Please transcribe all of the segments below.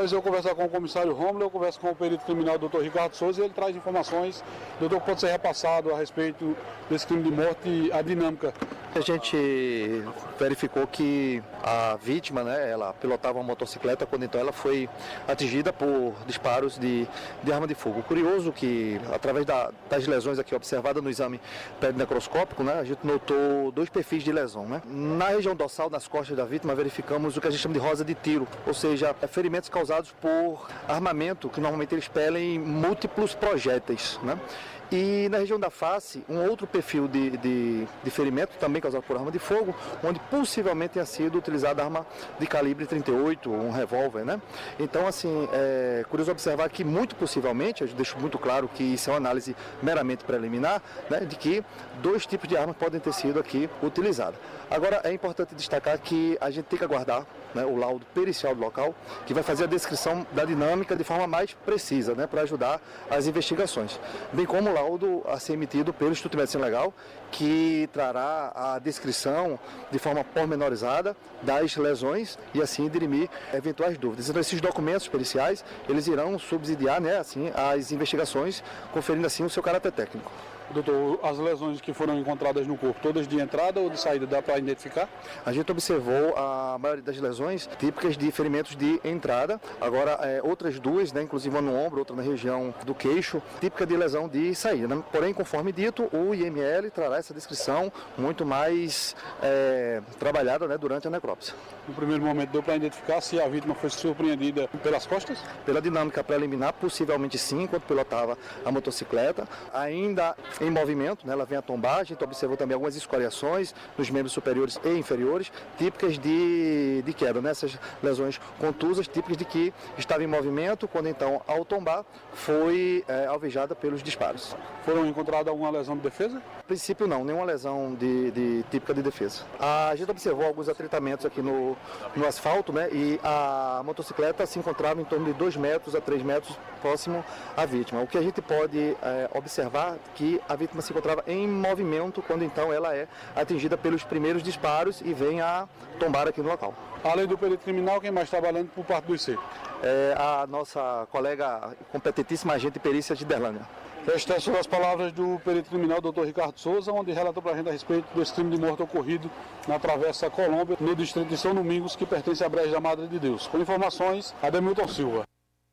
vez eu conversar com o comissário Rômulo, eu converso com o perito criminal, Dr. Ricardo Souza, e ele traz informações do que pode ser repassado a respeito desse crime de morte e a dinâmica. A gente verificou que a vítima, né, ela pilotava uma motocicleta quando então ela foi atingida por disparos de arma de fogo. Curioso que, através das lesões aqui observadas no exame pedonecroscópico, né, a gente notou 2 perfis de lesão. Né? Na região dorsal, nas costas da vítima, verificamos o que a gente chama de rosa de tiro, ou seja, ferimentos causados por armamento, que normalmente eles expelem múltiplos projéteis. Né? E na região da face, um outro perfil de ferimento, também causado por arma de fogo, onde possivelmente tenha sido utilizada arma de calibre 38, um revólver, né? Então, assim, é curioso observar que, muito possivelmente, eu deixo muito claro que isso é uma análise meramente preliminar, né, de que 2 tipos de armas podem ter sido aqui utilizadas. Agora, é importante destacar que a gente tem que aguardar, né, o laudo pericial do local, que vai fazer a descrição da dinâmica de forma mais precisa, né, para ajudar as investigações. Bem como o laudo a ser emitido pelo Instituto de Medicina Legal, que trará a descrição de forma pormenorizada das lesões e assim dirimir eventuais dúvidas. Então, esses documentos periciais, eles irão subsidiar, né, assim, as investigações, conferindo assim o seu caráter técnico. Doutor, as lesões que foram encontradas no corpo, todas de entrada ou de saída, dá para identificar? A gente observou a maioria das lesões típicas de ferimentos de entrada, agora outras 2, né, inclusive uma no ombro, outra na região do queixo, típica de lesão de saída. Né? Porém, conforme dito, o IML trará essa descrição muito mais trabalhada, né, durante a necrópsia. No primeiro momento, deu para identificar se a vítima foi surpreendida pelas costas? Pela dinâmica preliminar, possivelmente sim, enquanto pilotava a motocicleta. Ainda em movimento, né, ela vem a tombar, a gente observou também algumas escoriações nos membros superiores e inferiores, típicas de queda, né, essas lesões contusas, típicas de que estava em movimento, quando então, ao tombar, foi alvejada pelos disparos. Foram encontradas alguma lesão de defesa? A princípio não, nenhuma lesão típica de defesa. A gente observou alguns atritamentos aqui no asfalto, né, e a motocicleta se encontrava em torno de 2 metros a 3 metros próximo à vítima. O que a gente pode observar é que a vítima se encontrava em movimento quando então ela é atingida pelos primeiros disparos e vem a tombar aqui no local. Além do perito criminal, quem mais trabalhando por parte do IC? A nossa colega competentíssima agente de perícia de Derlândia. Estas são as palavras do perito criminal, Dr. Ricardo Souza, onde relatou para a gente a respeito desse crime de morte ocorrido na Travessa Colômbia, no distrito de São Domingos, que pertence à Brejo da Madre de Deus. Com informações, Ademilton Silva.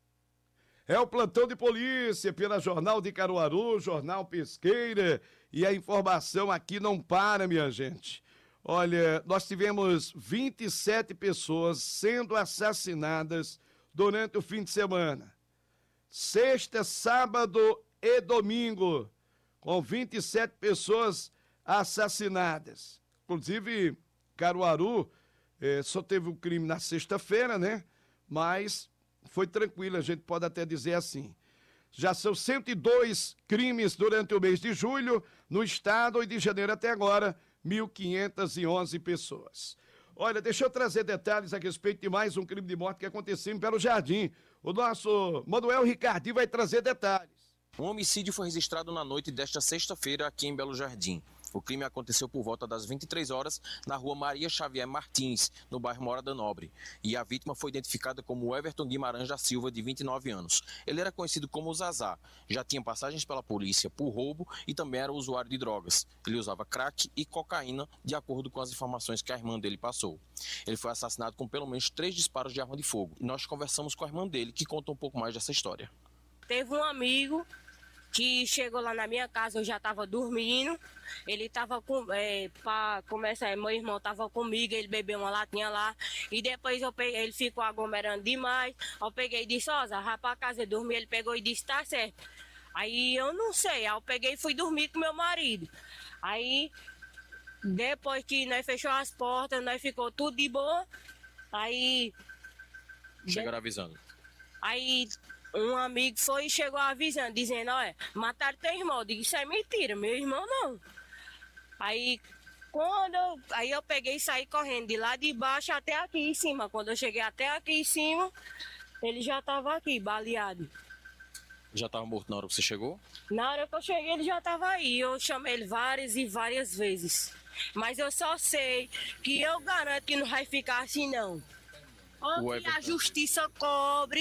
É o plantão de polícia pela Jornal de Caruaru, Jornal Pesqueira, e a informação aqui não para, minha gente. Olha, nós tivemos 27 pessoas sendo assassinadas durante o fim de semana. Sexta, sábado e domingo, com 27 pessoas assassinadas. Inclusive, Caruaru só teve o crime na sexta-feira, né? Mas foi tranquilo, a gente pode até dizer assim. Já são 102 crimes durante o mês de julho no estado e de janeiro até agora, 1.511 pessoas. Olha, deixa eu trazer detalhes a respeito de mais um crime de morte que aconteceu em Belo Jardim. O nosso Manuel Ricardinho vai trazer detalhes. Um homicídio foi registrado na noite desta sexta-feira aqui em Belo Jardim. O crime aconteceu por volta das 23 horas na rua Maria Xavier Martins, no bairro Morada Nobre. E a vítima foi identificada como Everton Guimarães da Silva, de 29 anos. Ele era conhecido como Zazá, já tinha passagens pela polícia por roubo e também era usuário de drogas. Ele usava crack e cocaína, de acordo com as informações que a irmã dele passou. Ele foi assassinado com pelo menos 3 disparos de arma de fogo. E nós conversamos com a irmã dele, que conta um pouco mais dessa história. Teve um amigo que chegou lá na minha casa, eu já estava dormindo, ele estava para começar, meu irmão estava comigo, ele bebeu uma latinha lá, e depois ele ficou aglomerando demais, eu peguei e disse, ó, vai pra casa dormir, ele pegou e disse, tá certo. Aí eu não sei, aí eu peguei e fui dormir com meu marido. Aí, depois que nós fechou as portas, nós ficou tudo de boa, aí... Chegaram avisando. Aí... um amigo foi e chegou avisando, dizendo, olha, mataram teu irmão. Eu digo, isso é mentira, meu irmão não. Aí eu peguei e saí correndo de lá de baixo até aqui em cima. Quando eu cheguei até aqui em cima, ele já estava aqui, baleado. Já estava morto na hora que você chegou? Na hora que eu cheguei, ele já estava aí. Eu chamei ele várias e várias vezes. Mas eu só sei que eu garanto que não vai ficar assim, não. Ou que a justiça cobre.